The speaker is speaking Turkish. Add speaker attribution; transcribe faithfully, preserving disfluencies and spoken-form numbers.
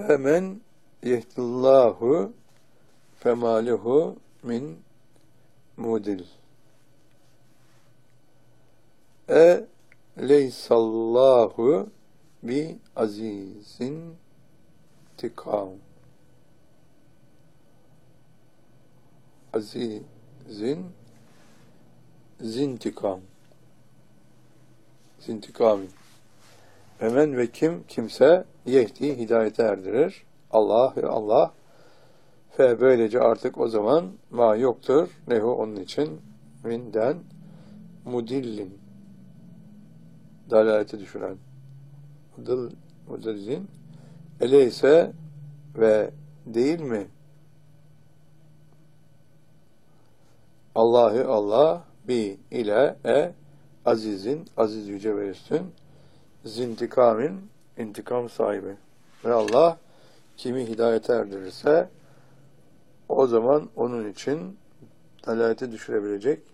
Speaker 1: Ve men yehdillahu femalehu min mudil. E leysallahu bi azizin tikam. Azizin zintikam. Zintikamin. Hemen ve kim kimse yehdi hidayete erdirir. Allah ve Allah. Fe böylece artık o zaman ma yoktur. Nehu onun için minden mudillin. Dalalete düşüren. Mudil, mudillin. Eleyse ve değil mi? Allahü Allah bi ile e azizin, aziz yüce ve üstün, zintikamin, intikam sahibi. Ve Allah kimi hidayete erdirirse o zaman onun için dalalete düşürebilecek